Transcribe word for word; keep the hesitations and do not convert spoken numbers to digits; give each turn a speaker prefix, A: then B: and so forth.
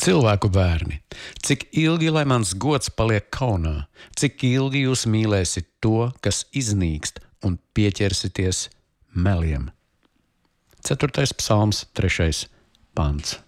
A: Cilvēku bērni, cik ilgi, lai mans gods paliek kaunā, cik ilgi jūs mīlēsiet to, kas iznīkst, un pieķersities meliem. Ceturtais psalms, trešais pants.